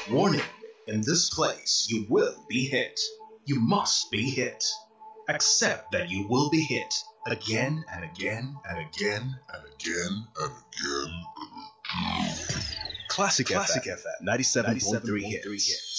Warning, in this place you will be hit. You must be hit. Accept that you will be hit again and again and again and again and again. Classic FM 97.3 hits.